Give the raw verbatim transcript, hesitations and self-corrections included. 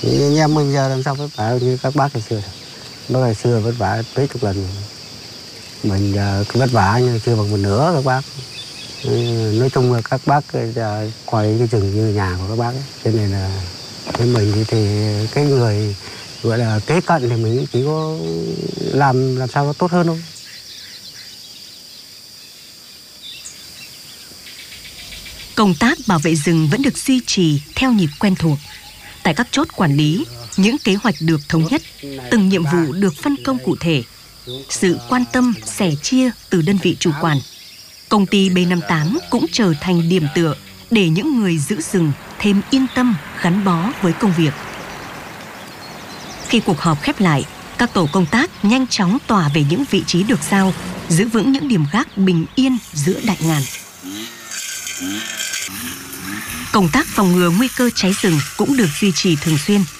Anh em mình giờ làm sao vất vả như các bác ngày xưa. Bác ngày xưa vất vả mấy chục lần. Mình giờ vất vả nhưng chưa bằng một nửa các bác. Nói chung là các bác coi cái rừng như nhà của các bác ấy. Cho nên là với mình thì, thì cái người gọi là kế cận thì mình chỉ có làm làm sao nó tốt hơn thôi. Công tác bảo vệ rừng vẫn được duy trì theo nhịp quen thuộc. Tại các chốt quản lý, những kế hoạch được thống nhất, từng nhiệm vụ được phân công cụ thể. Sự quan tâm, sẻ chia từ đơn vị chủ quản. Công ty B năm tám cũng trở thành điểm tựa để những người giữ rừng thêm yên tâm gắn bó với công việc. Khi cuộc họp khép lại, các tổ công tác nhanh chóng tỏa về những vị trí được giao, giữ vững những điểm gác bình yên giữa đại ngàn. Công tác phòng ngừa nguy cơ cháy rừng cũng được duy trì thường xuyên.